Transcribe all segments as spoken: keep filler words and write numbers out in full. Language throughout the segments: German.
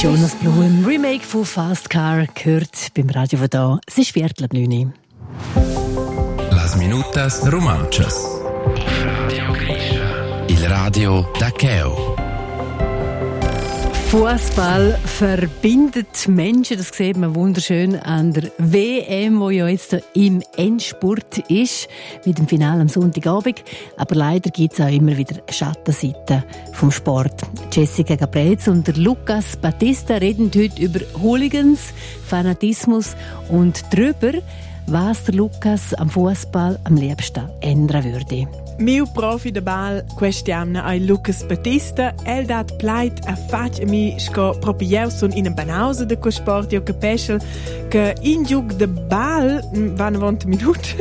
Jonas Blue im Remake von Fast Car gehört beim Radio von da. Es ist Viertel ab neun. Las minutas romanchas. Radio Grisha. Il radio da Cheo. Fußball verbindet Menschen, das sieht man wunderschön an der W M, die ja jetzt im Endspurt ist, mit dem Finale am Sonntagabend. Aber leider gibt es auch immer wieder Schattenseiten vom Sport. Jessica Caprez und der Lucas Battista reden heute über Hooligans, Fanatismus und darüber, was der Lucas am Fußball am liebsten ändern würde. Mio profi de bal quest'anno è Lucas Battista. El dat pleit a fac a mi sco proprio ieri sono in banausa de quel sport io capisco che in giug de bal vanno venti minuti.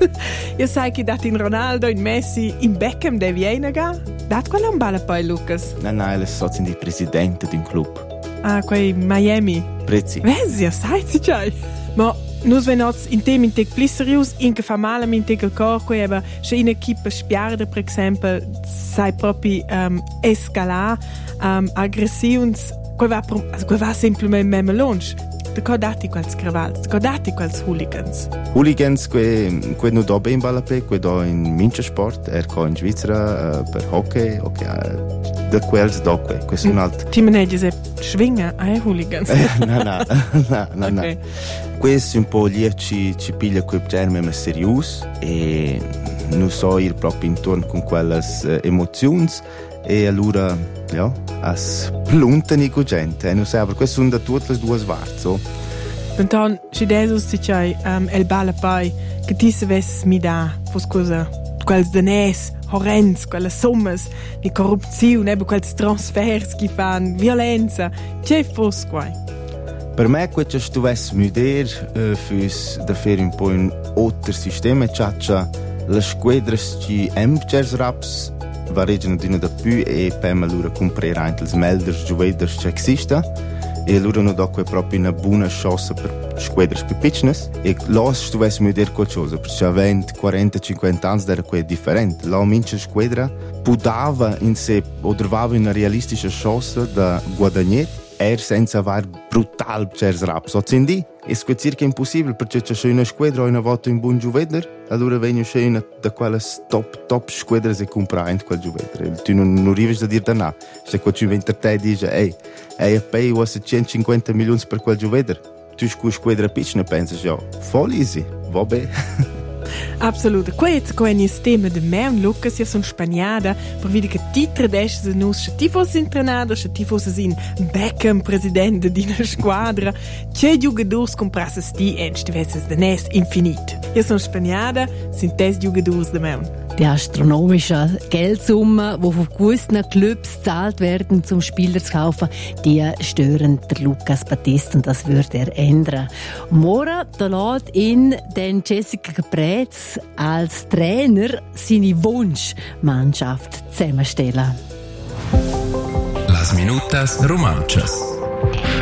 Io sai che dat in Ronaldo, in Messi, in Beckham de Viena ga. Dat qual è un bal poi Lucas? Nein, nein, es sono di presidente di un club. Ah, quei Miami. Prezzi. Vesi, ja sai si c'hai. Ma nus venots in tem in tec pli serius in che fa male in tec il cor que eba se in equipa spiarda per esempio sai proprio um, escalar um, aggressiuns que va que va semplicemente mem lunch de co dati quals cravals de co dati quals hooligans Hooligans que que no do ben balla pe que do in mincha sport er co in Svizzera uh, per hockey okay uh, de quels do que que sono alt ti manegges e schwinga ai hooligans no no no no no questo un po' lì ci ci piglia quel germe ma serius e non so ir proprio intorno con quelle uh, emozioni e allora ja as pluntani con gente e non sai per questo sono da tutte le due svarzo Anton ci desus si c'hai um, el balla poi che ti se ves mi da fos cosa quels denès horrends quelle sommes di corruzione e quels transfers che fan violenza c'è fos quai. Per me questo stuvesse mider uh, fürs da fare un po' un altro sistema caccia le squadre ci empchers raps vareggiano di da più e per me loro comprare anche le melders gioveders che esista e loro non do proprio una buona chance per squadre più piccole e là stuvesse mider qualcosa perché a venti, quaranta, cinquanta anni era quella differente la mince squadra poteva in sé o trovava una realistica chance da guadagnare er senza aver brutal cers raps o zindi e circa impossibile perché c'è una squadra una volta in buon gioveder allora vengono una da quelle top top squadre e comprare in quel gioveder tu non, non arrivi a dire da no se qua ci venti te dice ehi ehi a pay was centocinquanta milioni per quel gioveder tu scu squadra piccola pensi ja voll easy vabbè Absolut. Questo è il tema di me e Lucas. Io sono spagnata per vedere che ti tradesci se non se ti fossi intrenato, se ti fossi in Beckham, presidente di una squadra, c'è giocatori comprassi ti e stuvessi da nes infinito. Io sono spagnata, sind das giocatori di me. Die astronomische Geldsumme, die von gewissen Clubs gezahlt werden, um Spieler zu kaufen, die stören der Lucas Battista und das würde er ändern. Morgen da lässt ihn den Jessica Caprez als Trainer seine Wunschmannschaft zusammenstellen. Las minutas romanchas.